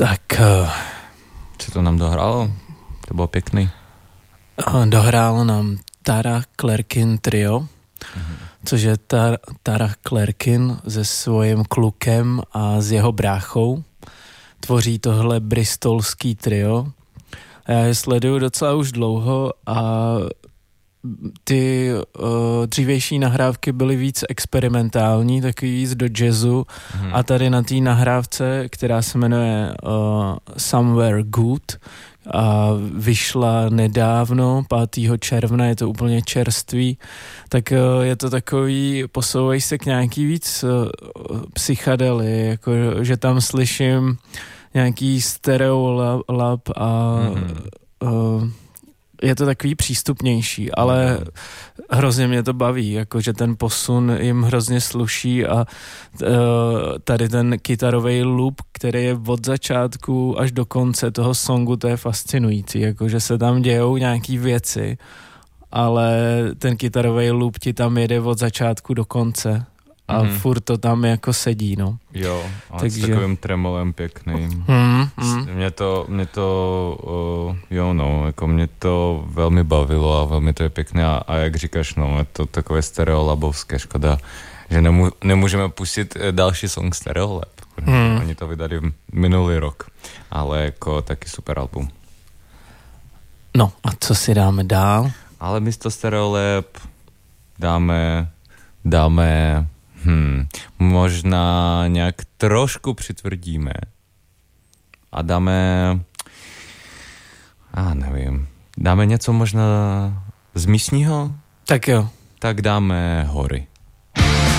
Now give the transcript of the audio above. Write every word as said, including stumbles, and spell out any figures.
Tak... Co to nám dohrálo? To bylo pěkný. Dohrálo nám Tara Clerkin Trio, mm-hmm. což je Tar- Tara Clerkin se svým klukem a s jeho bráchou. Tvoří tohle bristolský trio. Já je sleduju docela už dlouho a ty uh, dřívější nahrávky byly víc experimentální, takový víc do jazzu hmm. a tady na té nahrávce, která se jmenuje uh, Somewhere Good a vyšla nedávno, pátého června, je to úplně čerstvý, tak uh, je to takový, posouvají se k nějaký víc uh, psychedely, jako že tam slyším nějaký stereo lab, lab a hmm. uh, je to takový přístupnější, ale hrozně mě to baví, jakože ten posun jim hrozně sluší a uh, tady ten kytarový loop, který je od začátku až do konce toho songu, to je fascinující, jakože se tam dějou nějaký věci, ale ten kytarový loop ti tam jede od začátku do konce a mm. furt to tam jako sedí, no. Jo, a takže... s takovým tremolem pěkným. Mm, mm. Mě to, mě to, uh, jo no, jako mě to velmi bavilo a velmi to je pěkné a, a jak říkáš, no, je to takové stereolabovské, škoda, že nemů, nemůžeme pustit další song Stereolab, mm. oni to vydali minulý rok, ale jako taky super album. No a co si dáme dál? Ale místo Stereolab dáme, dáme Hmm, možná nějak trošku přitvrdíme a dáme, a nevím, dáme něco možná z místního? Tak jo. Tak dáme Hory.